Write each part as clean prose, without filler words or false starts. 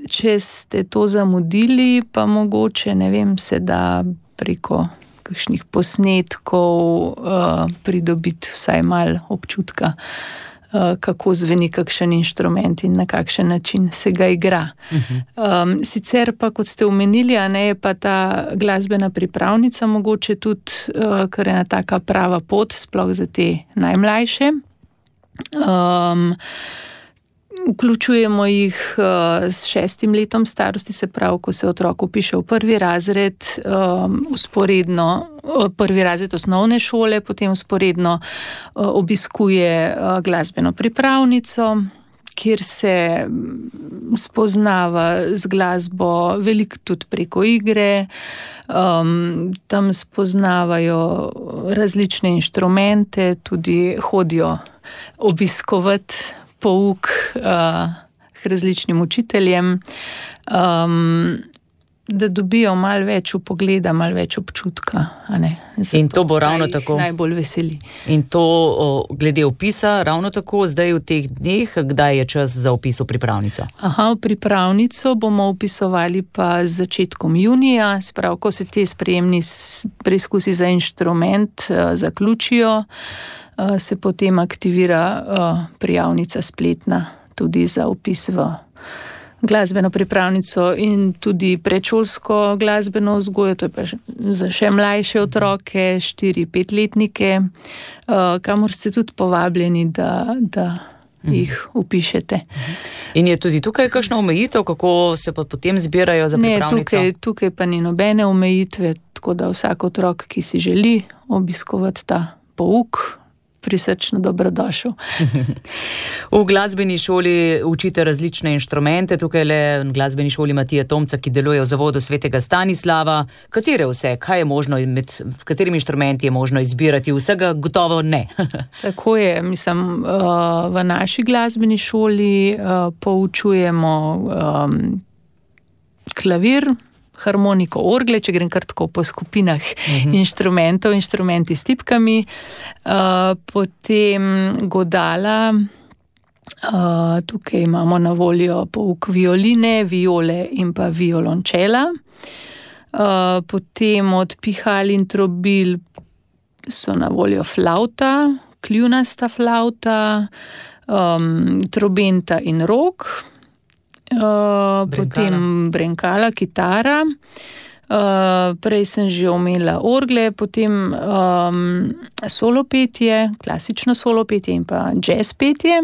če ste to zamudili, pa mogoče, ne vem, se da preko kakšnih posnetkov pridobiti vsaj malo občutka, kako zveni kakšen inštrument in na kakšen način se ga igra. Sicer pa, kot ste omenili, je pa ta glasbena pripravnica mogoče tudi kar ena taka prava pot, sploh za te najmlajše. Vključujemo jih s 6 letom starosti, se pravi, ko se otrok vpiše v prvi razred, vzporedno prvi razred osnovne šole, potem vzporedno obiskuje glasbeno pripravnico, kjer se spoznava z glasbo veliko tudi preko igre, tam spoznavajo različne inštrumente, tudi hodijo obiskovati pouk k različnim učiteljem, da dobijo malo več vpogleda, malo več občutka. Zato, in to bo ravno tako najbolj veseli. In to glede vpisa ravno tako zdaj v teh dneh, kdaj je čas za vpis v pripravnico? V pripravnico bomo vpisovali pa z začetkom junija, sprav, ko se te sprejemni preizkusi za inštrument zaključijo, se potem aktivira prijavnica spletna tudi za vpis v glasbeno pripravnico in tudi predšolsko glasbeno vzgojo, to je pa za še mlajše otroke, 4-5-letnike, kamor ste tudi povabljeni, da jih vpišete. In je tudi tukaj kakšna omejitev, kako se pa potem zbirajo za pripravnico? Ne, tukaj pa ni nobene omejitve, tako da vsak otrok, ki si želi obiskovati ta pouk, prisrčno dobrodošel. V glasbeni šoli učite različne inštrumente, tukaj le v glasbeni šoli Matije Tomca, ki deluje v Zavodu Svetega Stanislava. Katere vse, kaj je možno, med katerimi inštrumenti je možno izbirati? Vsega gotovo ne. Tako je, mislim, v naši glasbeni šoli poučujemo klavir, harmoniko, orgle, če grem kar tako po skupinah inštrumentov, inštrumenti s tipkami, potem godala, tukaj imamo na voljo pouk violine, viole in pa violončela, potem od pihal in trobil so na voljo flauta, kljunasta flauta, trobenta in rog, potem brenkala, kitara, prej sem že omenila orgle, potem solopetje, klasično solopetje in pa jazz petje.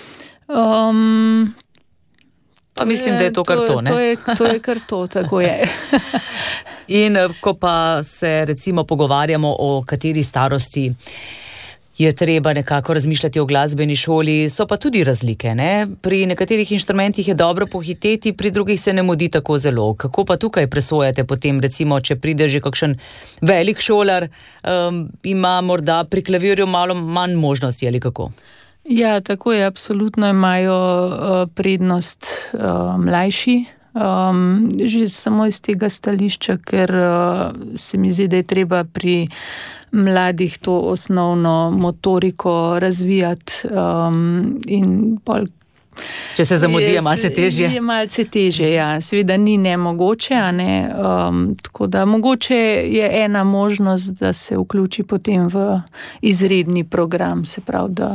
Pa mislim, da je to kar to, ne? To je kar to, tako je. In ko pa se recimo pogovarjamo o kateri starosti je treba nekako razmišljati o glasbeni šoli, so pa tudi razlike, ne? Pri nekaterih inštrumentih je dobro pohiteti, pri drugih se ne mudi tako zelo. Kako pa tukaj presojate potem, recimo, če pride že kakšen velik šolar, ima morda pri klavirju malo manj možnosti ali kako? Ja, tako je, absolutno imajo prednost mlajši, že samo iz tega stališča, ker se mi zdi, da je treba pri mladih to osnovno motoriko razvijati in pol. Če se zamudi, je malce težje. Je malce težje, ja. Seveda ni nemogoče, tako da mogoče je ena možnost, da se vključi potem v izredni program, se pravi, da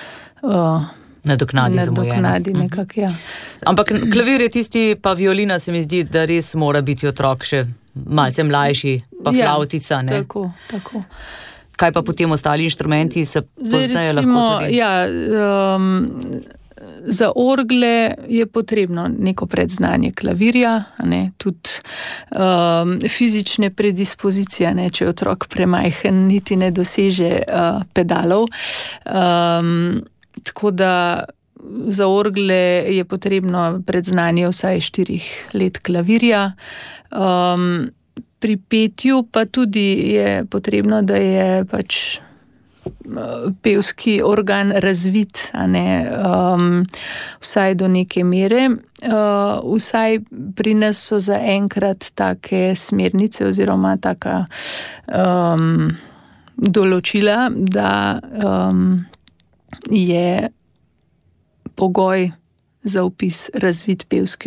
nadoknadi nekako, ja. Ampak klavir je tisti, pa violina se mi zdi, da res mora biti otrok še malce mlajši, pa flautica, ne? Tako. Kaj pa potem ostali inštrumenti se poznajo lahko tudi? Ja, za orgle je potrebno neko predznanje klavirja, tudi fizične predispozicije, če je otrok premajhen, niti ne doseže pedalov. Tako da za orgle je potrebno predznanje vsaj 4 let klavirja. Pri petju pa tudi je potrebno, da je pač pevski organ razvit, vsaj do neke mere. Vsaj pri nas so zaenkrat take smernice oziroma taka določila, da je pogoj za vpis razvit pevski